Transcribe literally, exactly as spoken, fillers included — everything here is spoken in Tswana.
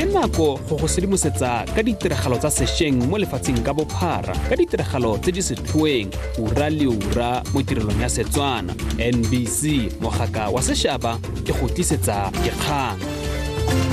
nako go go sedimosetsa ka ditiragalo tsa sešweng mo lefatsheng ka bophara ka ditiragalo tse di setlhoeng ura le ura mo tirelong ya Setswana. N B C mogaka wa sešaba ke go tlisetsa dikgang.